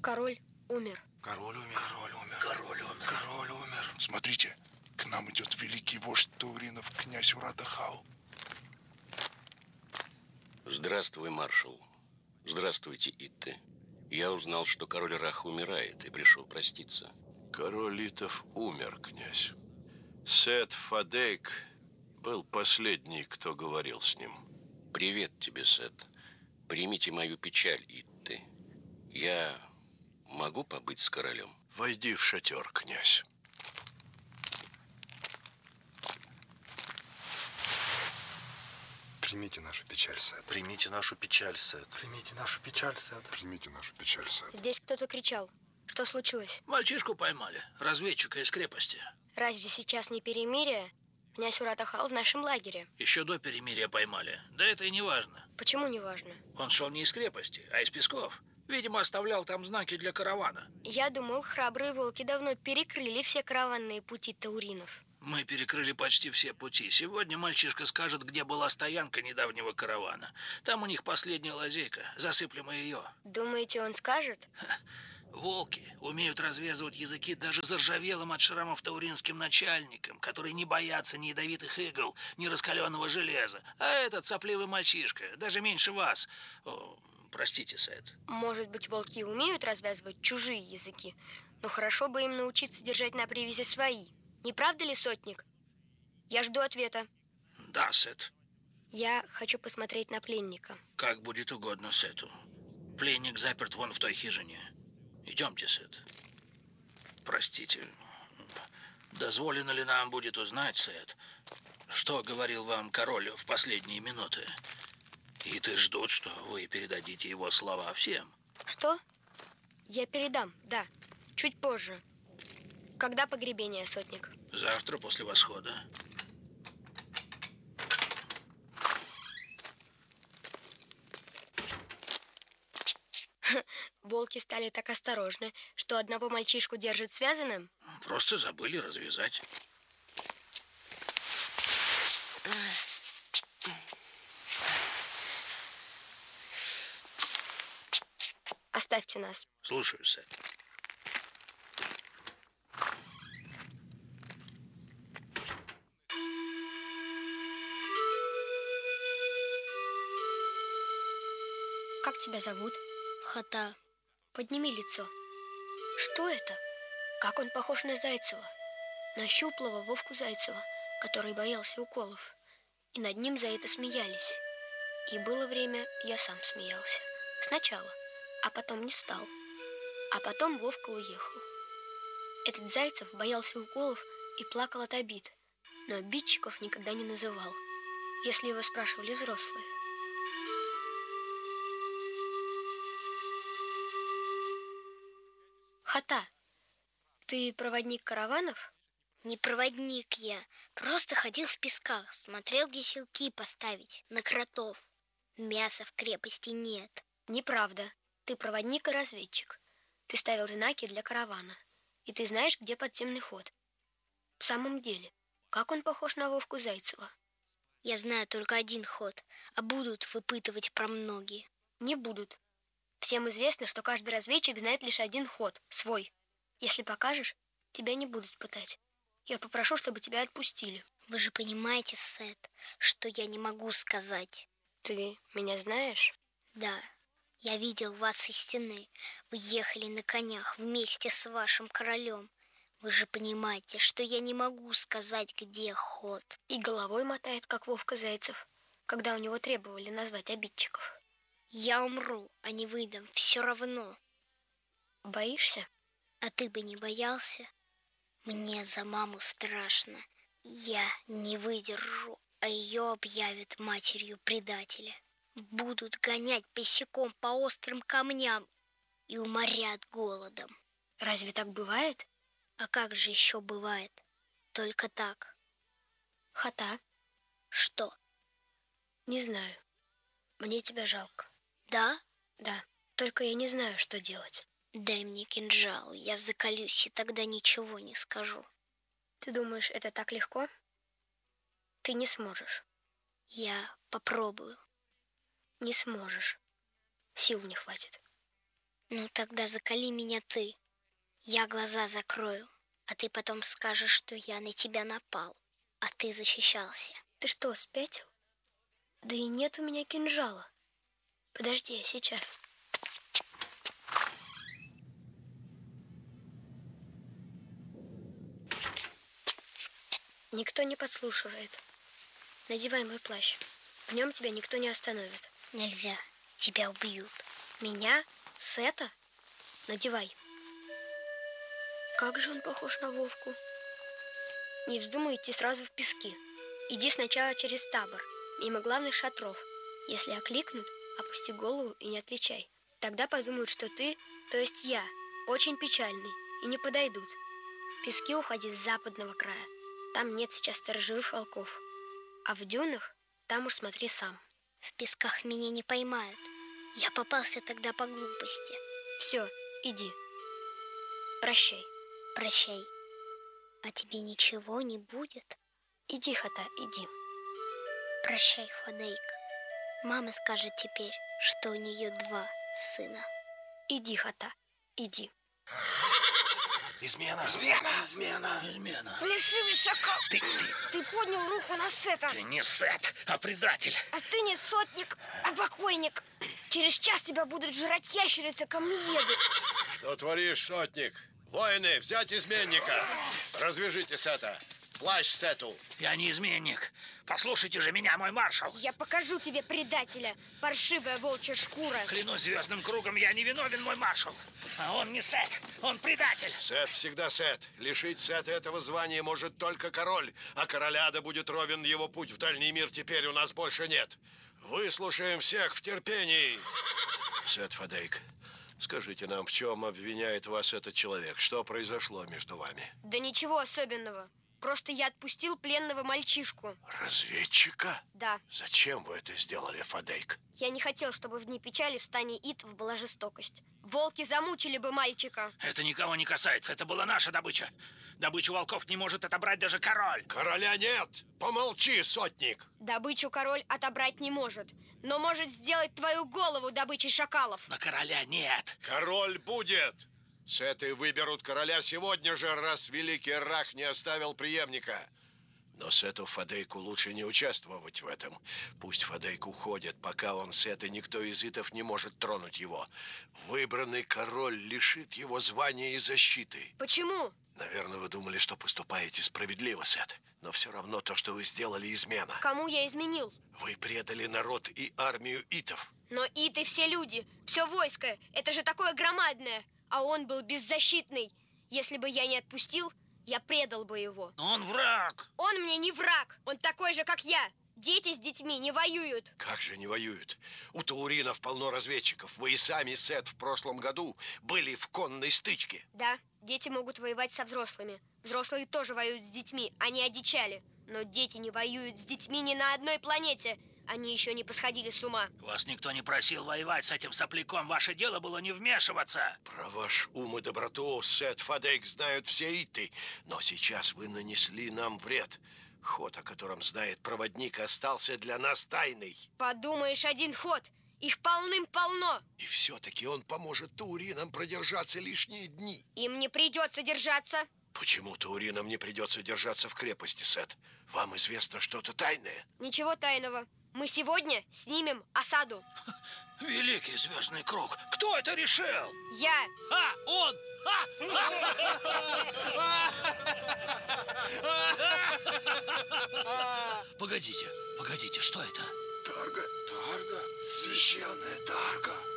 Король умер. Король умер. Король умер. Король умер. Король умер. Смотрите, к нам идет великий вождь тауринов, князь Урадахал. Здравствуй, маршал. Здравствуйте, Итте. Я узнал, что король Рах умирает, и пришел проститься. Король Итов умер, князь. Сет Фадейк был последний, кто говорил с ним. Привет тебе, Сет. Примите мою печаль, Итте. Я могу побыть с королем? Войди в шатер, князь. Примите нашу печаль, Сет. Примите нашу печаль, Сет. Примите нашу печаль, Сет. Примите нашу печаль, Сет. Здесь кто-то кричал. Что случилось? Мальчишку поймали, разведчика из крепости. Разве сейчас не перемирие? Князь Урадахал в нашем лагере. Еще до перемирия поймали. Да это и не важно. Почему не важно? Он шел не из крепости, а из Песков. Видимо, оставлял там знаки для каравана. Я думал, храбрые волки давно перекрыли все караванные пути тауринов. Мы перекрыли почти все пути. Сегодня мальчишка скажет, где была стоянка недавнего каравана. Там у них последняя лазейка. Засыплем и ее. Думаете, он скажет? Волки умеют развязывать языки даже заржавелым от шрамов тауринским начальникам, которые не боятся ни ядовитых игл, ни раскаленного железа. А этот сопливый мальчишка, даже меньше вас. О, простите, Сет. Может быть, волки умеют развязывать чужие языки, но хорошо бы им научиться держать на привязи свои. Не правда ли, сотник? Я жду ответа. Да, Сет. Я хочу посмотреть на пленника. Как будет угодно Сету. Пленник заперт вон в той хижине. Идемте, Сет. Простите. Дозволено ли нам будет узнать, Сет, что говорил вам король в последние минуты? И ты ждут, что вы передадите его слова всем. Что? Я передам, да. Чуть позже. Когда погребение, сотник? Завтра после восхода. Волки стали так осторожны, что одного мальчишку держат связанным? Просто забыли развязать. Оставьте нас. Слушаю, Сет. Как тебя зовут? Хата. Подними лицо. Что это? Как он похож на Зайцева? На щуплого Вовку Зайцева, который боялся уколов. И над ним за это смеялись. И было время, я сам смеялся. Сначала, а потом не стал. А потом Вовка уехал. Этот Зайцев боялся уколов и плакал от обид, но обидчиков никогда не называл, если его спрашивали взрослые. Хата, ты проводник караванов? Не проводник я, просто ходил в песках, смотрел, где селки поставить, на кротов. Мяса в крепости нет. Неправда, ты проводник и разведчик. Ты ставил знаки для каравана, и ты знаешь, где подземный ход. В самом деле, как он похож на Вовку Зайцева? Я знаю только один ход, а будут выпытывать про многие. Не будут. Всем известно, что каждый разведчик знает лишь один ход, свой. Если покажешь, тебя не будут пытать. Я попрошу, чтобы тебя отпустили. Вы же понимаете, Сет, что я не могу сказать. Ты меня знаешь? Да, я видел вас из стены. Вы ехали на конях вместе с вашим королем. Вы же понимаете, что я не могу сказать, где ход. И головой мотает, как Вовка Зайцев, когда у него требовали назвать обидчиков. Я умру, а не выдам, все равно. Боишься? А ты бы не боялся? Мне за маму страшно. Я не выдержу, а ее объявят матерью предателя. Будут гонять босиком по острым камням и уморят голодом. Разве так бывает? А как же еще бывает? Только так. Хата? Что? Не знаю. Мне тебя жалко. Да? Да, только я не знаю, что делать. Дай мне кинжал, я заколюсь, и тогда ничего не скажу. Ты думаешь, это так легко? Ты не сможешь. Я попробую. Не сможешь. Сил не хватит. Ну тогда закали меня ты. Я глаза закрою, а ты потом скажешь, что я на тебя напал, а ты защищался. Ты что, спятил? Да и нет у меня кинжала. Подожди, я сейчас. Никто не подслушивает. Надевай мой плащ. В нем тебя никто не остановит. Нельзя, тебя убьют. Меня? Сета? Надевай. Как же он похож на Вовку. Не вздумай идти сразу в пески. Иди сначала через табор, мимо главных шатров. Если окликнут, опусти голову и не отвечай. Тогда подумают, что ты, то есть я, очень печальный, и не подойдут. В пески уходи с западного края. Там нет сейчас сторожевых волков. А в дюнах там уж смотри сам. В песках меня не поймают. Я попался тогда по глупости. Все, иди. Прощай. Прощай. А тебе ничего не будет? Иди, Хата, иди. Прощай, Фадейк. Мама скажет теперь, что у нее 2 сына. Иди, Хата, иди. Измена! Измена. Плешивый шакал! Ты поднял руку на Сета. Ты не Сет, а предатель. А ты не сотник, а покойник. Через час тебя будут жрать ящерицы-камнееды. Что творишь, сотник? Воины, взять изменника! Развяжите Сета! Плащ Сету! Я не изменник. Послушайте же меня, мой маршал. Я покажу тебе предателя, паршивая волчья шкура. Клянусь звездным кругом, я не виновен, мой маршал. А он не Сет, он предатель. Сет всегда Сет. Лишить Сета этого звания может только король, а короля да будет ровен его путь в дальний мир теперь у нас больше нет. Выслушаем всех в терпении. Сет Фадейк, скажите нам, в чем обвиняет вас этот человек? Что произошло между вами? Да ничего особенного. Просто я отпустил пленного мальчишку. Разведчика? Да. Зачем вы это сделали, Фадейк? Я не хотел, чтобы в дни печали в стане Итов была жестокость. Волки замучили бы мальчика. Это никого не касается, это была наша добыча. Добычу волков не может отобрать даже король. Короля нет! Помолчи, сотник! Добычу король отобрать не может, но может сделать твою голову добычей шакалов. Но короля нет. Король будет! Сеты выберут короля сегодня же, раз великий Рах не оставил преемника. Но Сету Фадейку лучше не участвовать в этом. Пусть Фадейк уходит, пока он Сет, и никто из итов не может тронуть его. Выбранный король лишит его звания и защиты. Почему? Наверное, вы думали, что поступаете справедливо, Сет. Но все равно то, что вы сделали, измена. Кому я изменил? Вы предали народ и армию итов. Но иты все люди, все войско, это же такое громадное. А он был беззащитный. Если бы я не отпустил, я предал бы его. Но он враг. Он мне не враг, он такой же, как я. Дети с детьми не воюют. Как же не воюют? У тауринов полно разведчиков. Вы и сами, Сет, в прошлом году были в конной стычке. Да, дети могут воевать со взрослыми. Взрослые тоже воюют с детьми, они одичали. Но дети не воюют с детьми ни на одной планете. Они еще не посходили с ума. Вас никто не просил воевать с этим сопляком. Ваше дело было не вмешиваться. Про ваш ум и доброту Сет Фадейк знают все иты. Но сейчас вы нанесли нам вред. Ход, о котором знает проводник, остался для нас тайной. Подумаешь, один ход. Их полным-полно. И все-таки он поможет тауринам продержаться лишние дни. Им не придется держаться. Почему тауринам не придется держаться в крепости, Сет? Вам известно что-то тайное? Ничего тайного. Мы сегодня снимем осаду. Великий звездный круг. Кто это решил? Я. А, он! Погодите, что это? Тарга. Священная Тарга.